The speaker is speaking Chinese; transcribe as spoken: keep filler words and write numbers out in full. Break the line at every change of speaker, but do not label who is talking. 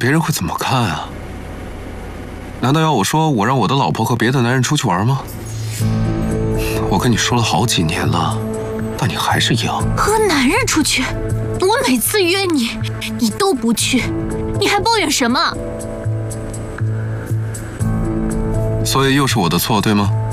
别人会怎么看啊？难道要我说我让我的老婆和别的男人出去玩吗？我跟你说了好几年了，但你还是一样。
和男人出去？我每次约你，你都不去，你还抱怨什么？
所以又是我的错，对吗？